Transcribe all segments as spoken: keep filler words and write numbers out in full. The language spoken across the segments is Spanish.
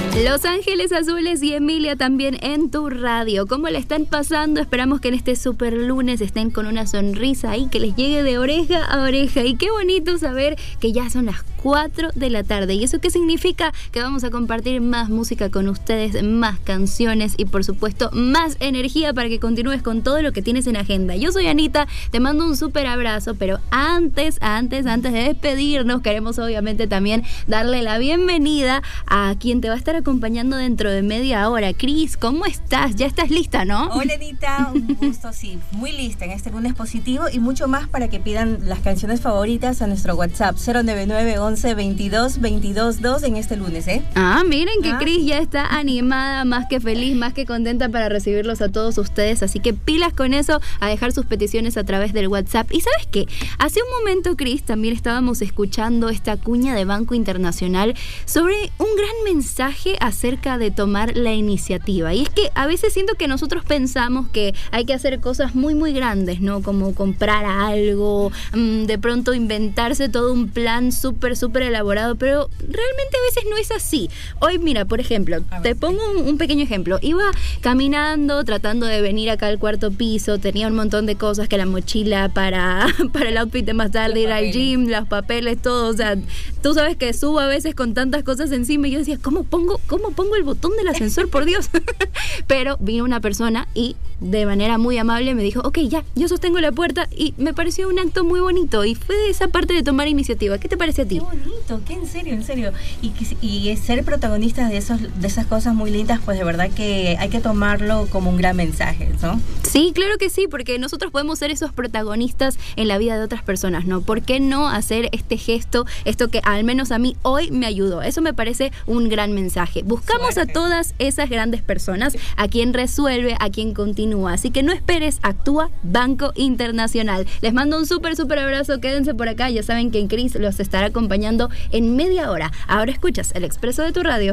Los Ángeles Azules y Emilia también en tu radio. ¿Cómo le están pasando? Esperamos que en este super lunes estén con una sonrisa ahí que les llegue de oreja a oreja. Y qué bonito saber que ya son las cuatro de la tarde. ¿Y eso qué significa? Que vamos a compartir más música con ustedes, más canciones y por supuesto más energía para que continúes con todo lo que tienes en agenda. Yo soy Anita, te mando un súper abrazo, pero antes, antes, antes de despedirnos, queremos obviamente también darle la bienvenida a quien te va a estar acompañando dentro de media hora. Cris, ¿cómo estás? Ya estás lista, ¿no? Hola, Anita, un gusto, sí, muy lista en este lunes positivo y mucho más para que pidan las canciones favoritas a nuestro WhatsApp cero nueve nueve once veintidós veintidós dos en este lunes, ¿eh? Ah, miren que Ah. Cris ya está animada, más que feliz, más que contenta para recibirlos a todos ustedes, así que pilas con eso, a dejar sus peticiones a través del WhatsApp. ¿Y sabes qué? Hace un momento, Cris, también estábamos escuchando esta cuña de Banco Internacional sobre un gran mensaje acerca de tomar la iniciativa. Y es que a veces siento que nosotros pensamos que hay que hacer cosas muy muy grandes, ¿no? Como comprar algo, mmm, de pronto inventarse todo un plan súper súper elaborado, pero realmente a veces no es así. Hoy, mira, por ejemplo, te pongo un, un pequeño ejemplo. Iba caminando, tratando de venir acá al cuarto piso, tenía un montón de cosas, que la mochila para, para el outfit de más tarde, ir al gym, los papeles, todo. O sea, tú sabes que subo a veces con tantas cosas encima y yo decía, ¿cómo pongo, cómo pongo el botón del ascensor, por Dios? Pero vino una persona y de manera muy amable me dijo, ok, ya, yo sostengo la puerta, y me pareció un acto muy bonito y fue de esa parte de tomar iniciativa. ¿Qué te parece a ti? Qué bonito, qué en serio, en serio. Y, y ser protagonistas de, esos, de esas cosas muy lindas, pues de verdad que hay que tomarlo como un gran mensaje, ¿no? Sí, claro que sí, porque nosotros podemos ser esos protagonistas en la vida de otras personas, ¿no? ¿Por qué no hacer este gesto, esto que al menos a mí hoy me ayudó? Eso me parece un gran mensaje. Buscamos Suerte. a todas esas grandes personas, a quien resuelve, a quien continúa. Así que no esperes, actúa Banco Internacional. Les mando un súper, súper abrazo. Quédense por acá. Ya saben que en Cris los estará acompañando en media hora. Ahora escuchas El Expreso de tu radio.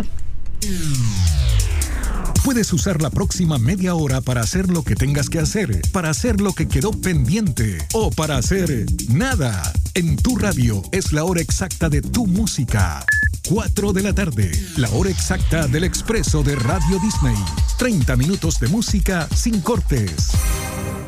Puedes usar la próxima media hora para hacer lo que tengas que hacer, para hacer lo que quedó pendiente o para hacer nada. En tu radio es la hora exacta de tu música. cuatro de la tarde, la hora exacta del Expreso de Radio Disney. treinta minutos de música sin cortes.